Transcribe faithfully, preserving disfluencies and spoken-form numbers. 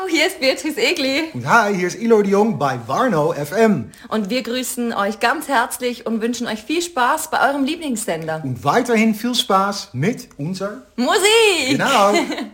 hier ist Beatrice Egli. Und hi, hier ist Ilo de Jong bei Warno F M. Und wir grüßen euch ganz herzlich und wünschen euch viel Spaß bei eurem Lieblingssender. Und weiterhin viel Spaß mit unserer Musik! Genau.